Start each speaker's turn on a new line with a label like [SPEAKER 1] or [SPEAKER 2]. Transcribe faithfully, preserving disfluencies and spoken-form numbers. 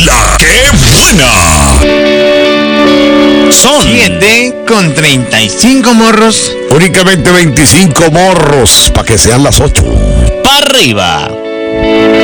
[SPEAKER 1] La que buena. Son
[SPEAKER 2] siete con treinta y cinco morros.
[SPEAKER 1] Únicamente veinticinco morros para que sean las ocho.
[SPEAKER 3] ¡Pa' arriba!